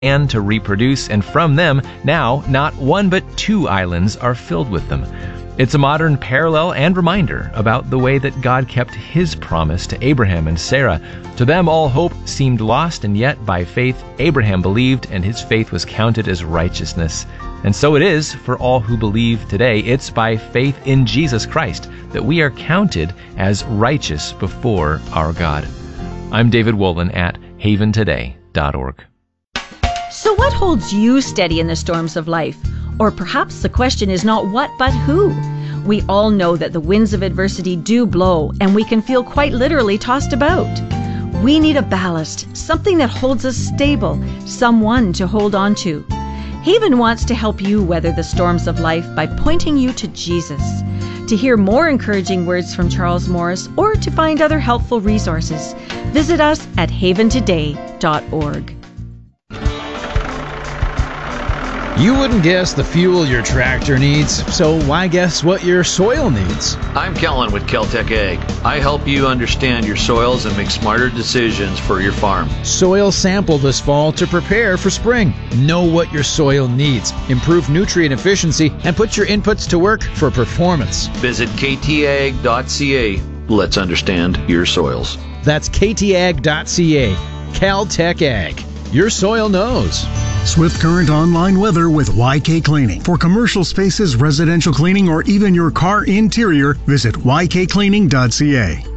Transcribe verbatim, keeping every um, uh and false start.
and to reproduce, and from them, now, not one but two islands are filled with them. It's a modern parallel and reminder about the way that God kept His promise to Abraham and Sarah. To them, all hope seemed lost, and yet, by faith, Abraham believed, and his faith was counted as righteousness. And so it is for all who believe today. It's by faith in Jesus Christ that we are counted as righteous before our God. I'm David Wolin at haven today dot org. So what holds you steady in the storms of life? Or perhaps the question is not what, but who? We all know that the winds of adversity do blow, and we can feel quite literally tossed about. We need a ballast, something that holds us stable, someone to hold on to. Haven wants to help you weather the storms of life by pointing you to Jesus. To hear more encouraging words from Charles Morris, or to find other helpful resources, visit us at haven today dot org. You wouldn't guess the fuel your tractor needs, so why guess what your soil needs? I'm Kellen with Kel-Tec Ag. I help you understand your soils and make smarter decisions for your farm. Soil sample this fall to prepare for spring. Know what your soil needs, improve nutrient efficiency, and put your inputs to work for performance. Visit k t ag dot c a. Let's understand your soils. That's k t ag dot c a. Cal-Tec Ag. Your soil knows. Swift Current online weather with Y K Cleaning. For commercial spaces, residential cleaning, or even your car interior, visit y k cleaning dot c a.